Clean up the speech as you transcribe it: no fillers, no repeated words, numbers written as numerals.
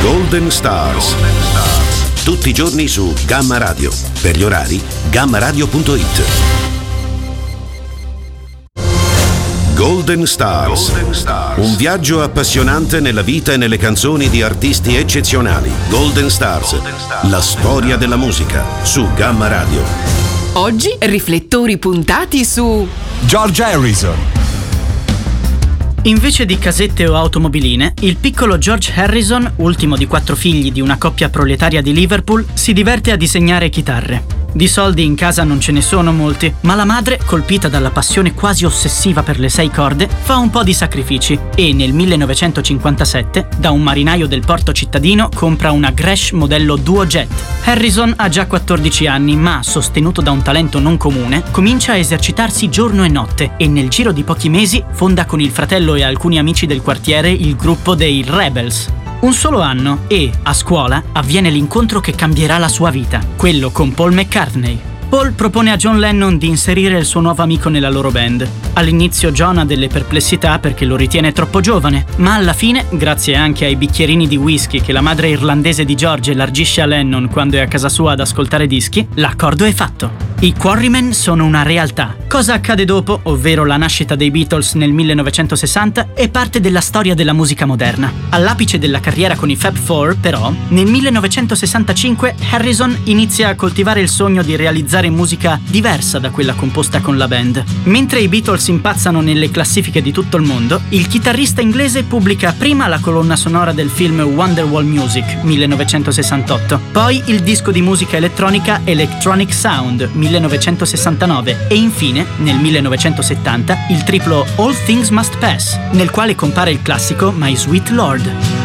Golden Stars. Tutti i giorni su Gamma Radio. Per gli orari, gammaradio.it. Golden Stars. Un viaggio appassionante nella vita e nelle canzoni di artisti eccezionali. Golden Stars. La storia della musica su Gamma Radio. Oggi riflettori puntati su George Harrison. Invece di casette o automobiline, il piccolo George Harrison, ultimo di 4 figli di una coppia proletaria di Liverpool, si diverte a disegnare chitarre. Di soldi in casa non ce ne sono molti, ma la madre, colpita dalla passione quasi ossessiva per le 6 corde, fa un po' di sacrifici e nel 1957, da un marinaio del porto cittadino, compra una Gretsch modello Duojet. Harrison ha già 14 anni, ma, sostenuto da un talento non comune, comincia a esercitarsi giorno e notte e nel giro di pochi mesi fonda con il fratello e alcuni amici del quartiere il gruppo dei Rebels. Un solo anno e, a scuola, avviene l'incontro che cambierà la sua vita, quello con Paul McCartney. Paul propone a John Lennon di inserire il suo nuovo amico nella loro band. All'inizio John ha delle perplessità perché lo ritiene troppo giovane, ma alla fine, grazie anche ai bicchierini di whisky che la madre irlandese di George elargisce a Lennon quando è a casa sua ad ascoltare dischi, l'accordo è fatto. I Quarrymen sono una realtà. Cosa accade dopo, ovvero la nascita dei Beatles nel 1960, è parte della storia della musica moderna. All'apice della carriera con i Fab Four, però, nel 1965 Harrison inizia a coltivare il sogno di realizzare musica diversa da quella composta con la band. Mentre i Beatles impazzano nelle classifiche di tutto il mondo, il chitarrista inglese pubblica prima la colonna sonora del film Wonderwall Music, 1968, poi il disco di musica elettronica Electronic Sound, 1969 e infine, nel 1970, il triplo All Things Must Pass, nel quale compare il classico My Sweet Lord.